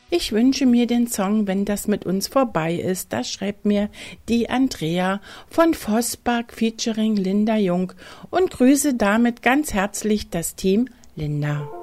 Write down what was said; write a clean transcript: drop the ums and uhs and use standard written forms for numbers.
Ich wünsche mir den Song, wenn das mit uns vorbei ist. Das schreibt mir die Andrea von Vossbach featuring Linda Jung und grüße damit ganz herzlich das Team Linda.